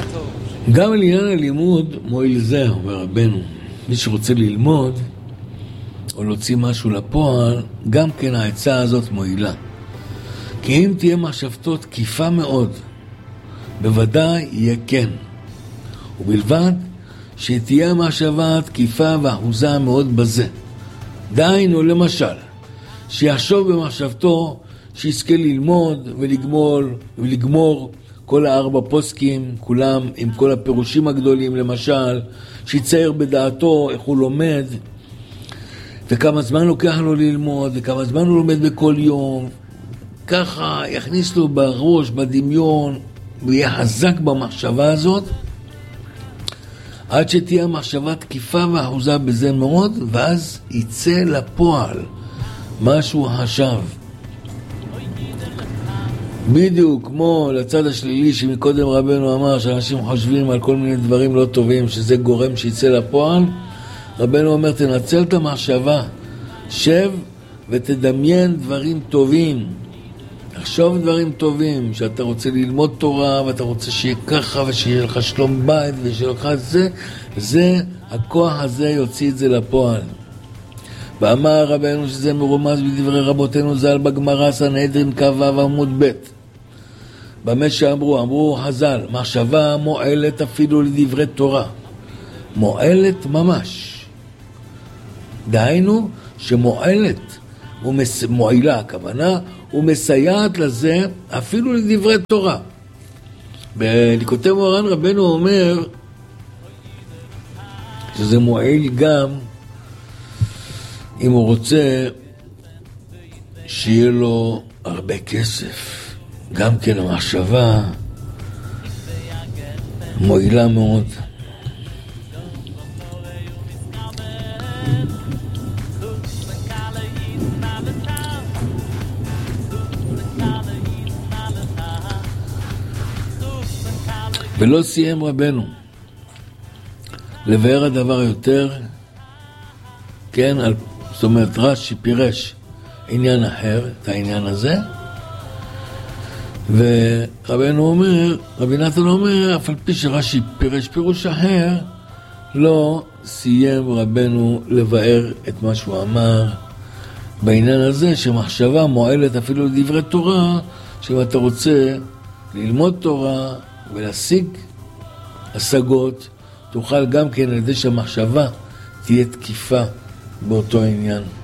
גם לעניין הלימוד מועיל זה, אומר רבנו, מי שרוצה ללמוד או להוציא משהו לפועל, גם כן העצה הזאת מועילה. כי אם תהיה מחשבתו תקיפה מאוד, בוודאי יהיה כן. ובלבד שתהיה מחשבה תקיפה ואחוזה מאוד בזה. דהיינו למשל, שיחשוב במחשבתו שיזכה ללמוד ולגמור כל 4 פוסקים, כולם עם כל הפירושים הגדולים, למשל, שיצייר בדעתו איך הוא לומד, וכמה זמן לוקח לו ללמוד, וכמה זמן הוא לומד בכל יום. ככה יכניס לו בראש, בדמיון, ויהיה חזק במחשבה הזאת, עד שתהיה מחשבה תקיפה ואחוזה בזה מאוד, ואז יצא לפועל משהו חשב. בדיוק כמו לצד השלילי שמקודם רבנו אמר שאנשים חושבים על כל מיני דברים לא טובים, שזה גורם שיצא לפועל. רבנו אומר, תנצל את המחשבה, שב ותדמיין דברים טובים, תחשוב דברים טובים, שאתה רוצה ללמוד תורה ואתה רוצה שיהיה ככה ושיהיה לך שלום בית ושיהיה לך זה הכוח הזה יוציא את זה לפועל. ואמר רבנו שזה מרומז בדברי רבותינו ז"ל בגמרא סנהדרין כ"ו עמוד ב'. במה שאמרו חז"ל, מחשבה מועלת אפילו לדברי תורה, מועלת ממש. דהיינו שמועלת ומועילה, הכוונה, ומסייעת לזה אפילו לדברי תורה. בליקוטי מוהר"ן רבנו אומר שזה מועיל גם אם הוא רוצה שיהיה לו הרבה כסף. גם כן המחשבה מועילה מאוד. ולא סיים רבנו לבאר הדבר יותר, כן, זאת אומרת רש"י פירש עניין אחר, את העניין הזה, ורבנו אומר, רבי נתן אומר, אף על פי שרש"י פירש פירוש אחר, לא סיים רבנו לבאר את מה שהוא אמר בעניין הזה, שמחשבה מועלת אפילו לדברי תורה, שאם אתה רוצה ללמוד תורה ולהשיג השגות, תוכל גם כן על ידי שהמחשבה תהיה תקיפה באותו עניין.